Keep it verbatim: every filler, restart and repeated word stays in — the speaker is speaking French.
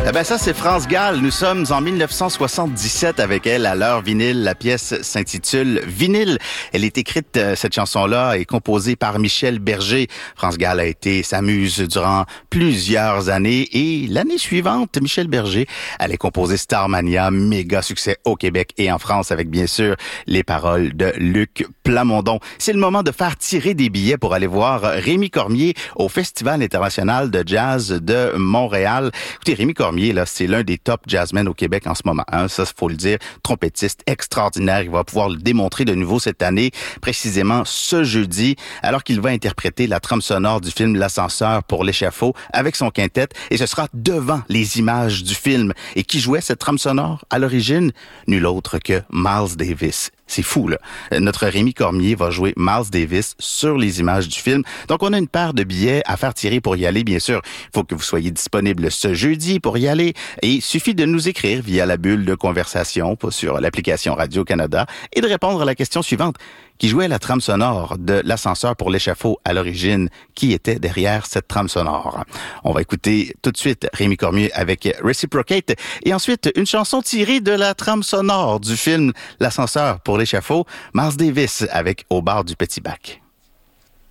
Eh ben ça, c'est France Gall. Nous sommes en dix-neuf cent soixante-dix-sept avec elle à l'heure vinyle. La pièce s'intitule Vinyle. Elle est écrite, cette chanson-là, et composée par Michel Berger. France Gall a été sa muse durant plusieurs années et l'année suivante, Michel Berger allait composer Starmania, méga succès au Québec et en France avec bien sûr les paroles de Luc Plamondon. C'est le moment de faire tirer des billets pour aller voir Rémi Cormier au Festival international de jazz de Montréal. Écoutez, Rémi Cormier, là, c'est l'un des top jazzmen au Québec en ce moment. Hein. Ça, faut le dire. Trompettiste extraordinaire. Il va pouvoir le démontrer de nouveau cette année, précisément ce jeudi, alors qu'il va interpréter la trame sonore du film L'Ascenseur pour l'échafaud avec son quintet. Et ce sera devant les images du film. Et qui jouait cette trame sonore à l'origine? Nul autre que Miles Davis. C'est fou, là. Notre Rémi Cormier va jouer Miles Davis sur les images du film. Donc, on a une paire de billets à faire tirer pour y aller, bien sûr. Il faut que vous soyez disponible ce jeudi pour y aller. Et il suffit de nous écrire via la bulle de conversation sur l'application Radio-Canada et de répondre à la question suivante. Qui jouait la trame sonore de L'Ascenseur pour l'échafaud à l'origine? Qui était derrière cette trame sonore? On va écouter tout de suite Rémi Cormier avec Reciprocate et ensuite une chanson tirée de la trame sonore du film L'Ascenseur pour l'échafaud, Miles Davis avec Au bar du Petit Bac.